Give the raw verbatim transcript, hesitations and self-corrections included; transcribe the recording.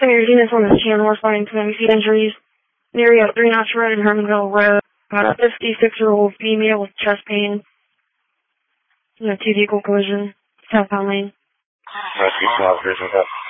Singer units on the channel responding to immediate injuries. Near you at Three Notch Road and Hermanville Road. Got a fifty-six-year-old female with chest pain. In a two-vehicle collision. Southbound lane. Rescue, South Vision,